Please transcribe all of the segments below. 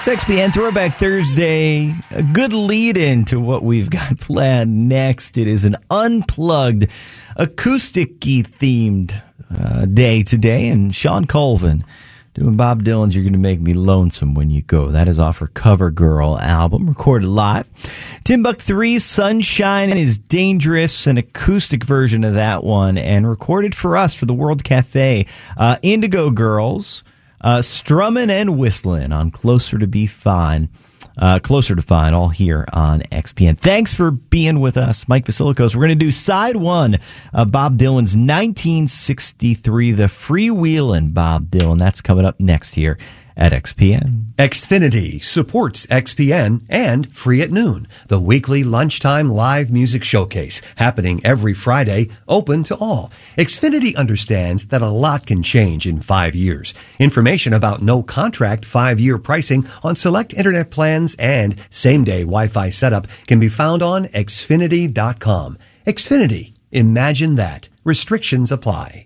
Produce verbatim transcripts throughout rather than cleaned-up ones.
It's X P N Throwback Thursday. A good lead-in to what we've got planned next. It is an unplugged, acoustic-y themed uh, day today. And Sean Colvin doing Bob Dylan's You're Gonna Make Me Lonesome When You Go. That is off her Cover Girl album, recorded live. Timbuk three, Sunshine is Dangerous, an acoustic version of that one, and recorded for us for the World Cafe. Uh, Indigo Girls, uh, Strummin' and Whistlin' on Closer to Be Fine. Uh, Closer to Fine, all here on X P N. Thanks for being with us, Mike Vasilikos. We're going to do side one of Bob Dylan's nineteen sixty-three, The Freewheelin' Bob Dylan. That's coming up next here at X P N. Xfinity supports X P N and Free at Noon, the weekly lunchtime live music showcase happening every Friday, open to all. Xfinity understands that a lot can change in five years. Information about no contract five-year pricing on select internet plans and same-day Wi-Fi setup can be found on Xfinity dot com. Xfinity. Imagine that. Restrictions apply.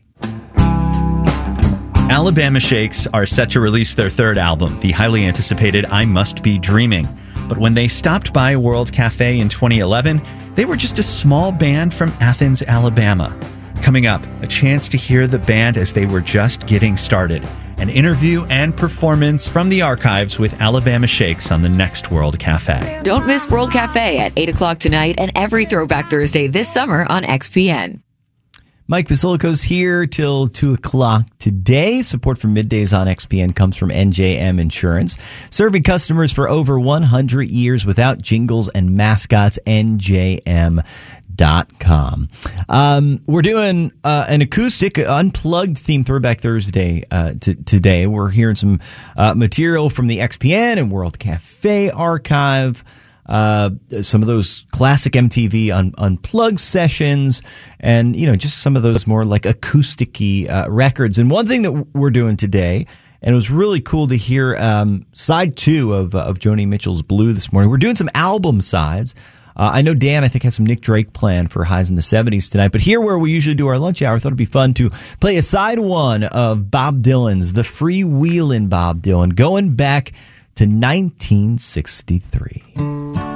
Alabama Shakes are set to release their third album, the highly anticipated I Must Be Dreaming. But when they stopped by World Cafe in twenty eleven, they were just a small band from Athens, Alabama. Coming up, a chance to hear the band as they were just getting started. An interview and performance from the archives with Alabama Shakes on the next World Cafe. Don't miss World Cafe at eight o'clock tonight and every Throwback Thursday this summer on X P N. Mike Vasilikos here till two o'clock today. Support for Middays on X P N comes from N J M Insurance. Serving customers for over one hundred years without jingles and mascots, N J M dot com. Um, we're doing uh, an acoustic, unplugged theme Throwback Thursday uh, t- today. We're hearing some uh, material from the X P N and World Cafe archive. Uh, some of those classic M T V un- unplugged sessions, and you know, just some of those more like acoustic-y uh, records. And one thing that we're doing today, and it was really cool to hear um, side two of uh, of Joni Mitchell's Blue this morning. We're doing some album sides. Uh, I know Dan, I think, had some Nick Drake planned for Highs in the seventies tonight. But here, where we usually do our lunch hour, I thought it'd be fun to play a side one of Bob Dylan's The Freewheelin' Bob Dylan, going back to nineteen sixty-three.